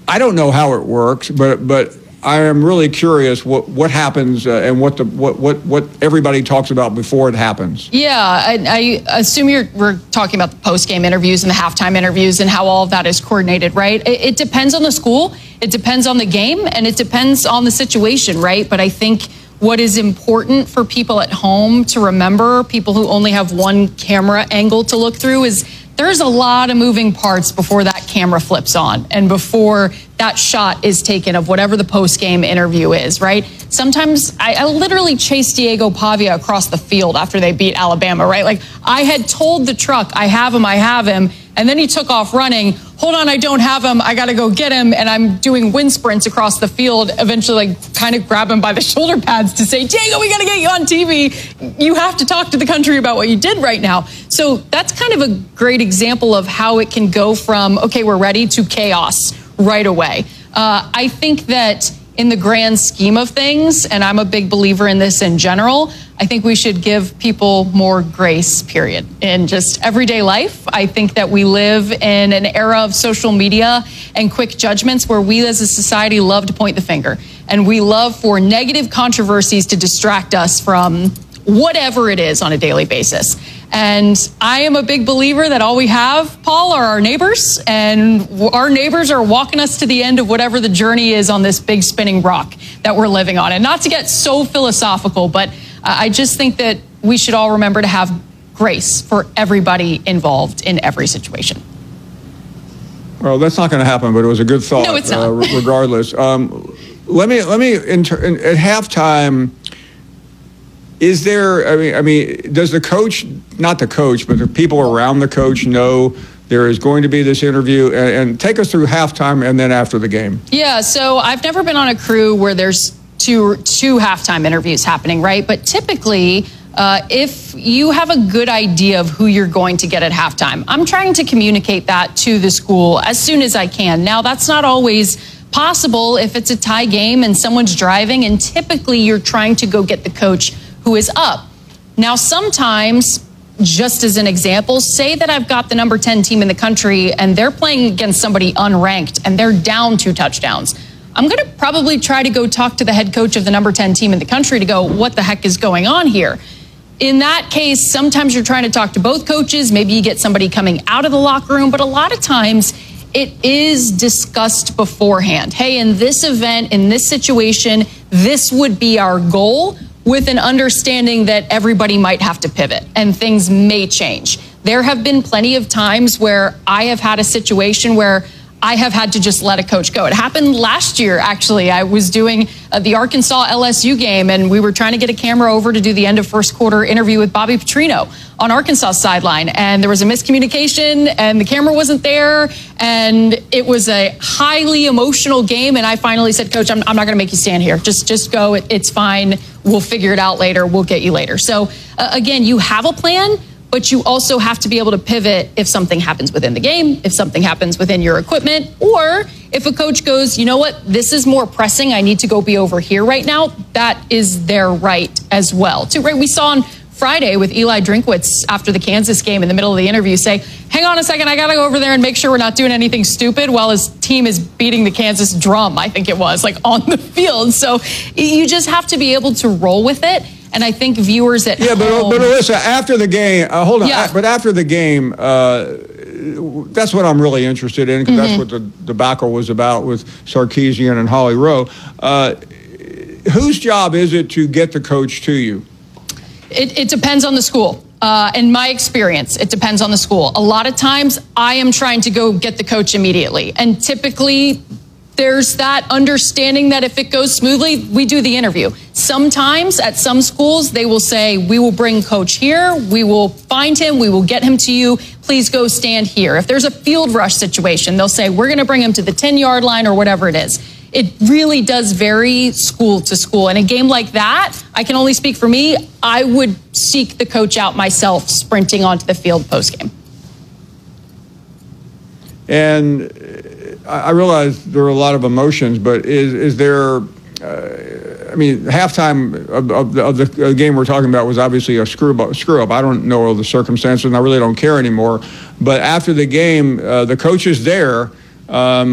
I don't know how it works, but I am really curious what happens and what everybody talks about before it happens. Yeah, I assume we're talking about the post-game interviews and the halftime interviews and how all of that is coordinated, right? It depends on the school, it depends on the game, and it depends on the situation, right? But I think what is important for people at home to remember, people who only have one camera angle to look through, is there's a lot of moving parts before that camera flips on and before that shot is taken of whatever the post-game interview is, right? Sometimes I literally chased Diego Pavia across the field after they beat Alabama, right? Like, I had told the truck, I have him, and then he took off running. Hold on, I don't have him. I got to go get him. And I'm doing wind sprints across the field, eventually like kind of grab him by the shoulder pads to say, Diego, we got to get you on TV. You have to talk to the country about what you did right now. So that's kind of a great example of how it can go from, okay, we're ready, to chaos right away. I think that in the grand scheme of things, and I'm a big believer in this in general, I think we should give people more grace, period, in just everyday life. I think that we live in an era of social media and quick judgments where we as a society love to point the finger. And we love for negative controversies to distract us from whatever it is on a daily basis. And I am a big believer that all we have, Paul, are our neighbors. And our neighbors are walking us to the end of whatever the journey is on this big spinning rock that we're living on. And not to get so philosophical, but I just think that we should all remember to have grace for everybody involved in every situation. Well, that's not going to happen, but it was a good thought. No, it's not. Regardless. Let me at halftime, is there, I mean, does the coach, not the coach, but the people around the coach know there is going to be this interview? And take us through halftime and then after the game. Yeah, so I've never been on a crew where there's two halftime interviews happening, right? But typically, if you have a good idea of who you're going to get at halftime, I'm trying to communicate that to the school as soon as I can. Now, that's not always possible if it's a tie game and someone's driving, and typically you're trying to go get the coach who is up. Now, sometimes, just as an example, say that I've got the number 10 team in the country and they're playing against somebody unranked and they're down 2 touchdowns. I'm going to probably try to go talk to the head coach of the number 10 team in the country to go, what the heck is going on here? In that case, sometimes you're trying to talk to both coaches. Maybe you get somebody coming out of the locker room, but a lot of times it is discussed beforehand. Hey, in this event, in this situation, this would be our goal, with an understanding that everybody might have to pivot and things may change. There have been plenty of times where I have had a situation where I have had to just let a coach go. It happened last year, actually. I was doing the Arkansas LSU game, and we were trying to get a camera over to do the end of first quarter interview with Bobby Petrino on Arkansas sideline. And there was a miscommunication, and the camera wasn't there, and it was a highly emotional game. And I finally said, Coach, I'm not going to make you stand here. Just go. It's fine. We'll figure it out later. We'll get you later. So, again, you have a plan, but you also have to be able to pivot if something happens within the game, if something happens within your equipment, or if a coach goes, you know what, this is more pressing, I need to go be over here right now. That is their right as well. Too, right? We saw on Friday with Eli Drinkwitz after the Kansas game in the middle of the interview say, hang on a second, I got to go over there and make sure we're not doing anything stupid while his team is beating the Kansas drum, I think it was, like on the field. So you just have to be able to roll with it. And I think viewers at home... but Alyssa, after the game, hold on. Yeah. But after the game, that's what I'm really interested in, because that's what the debacle was about with Sarkisian and Holly Rowe. Whose job is it to get the coach to you? It depends on the school. In my experience, it depends on the school. A lot of times, I am trying to go get the coach immediately. And typically, there's that understanding that if it goes smoothly, we do the interview. Sometimes at some schools, they will say, we will bring coach here. We will find him. We will get him to you. Please go stand here. If there's a field rush situation, they'll say, we're going to bring him to the 10-yard line or whatever it is. It really does vary school to school. In a game like that, I can only speak for me. I would seek the coach out myself, sprinting onto the field postgame. And I realize there are a lot of emotions, but is there, I mean, halftime of the game we're talking about was obviously a screw up. I don't know the circumstances, and I really don't care anymore. But after the game, the coach is there.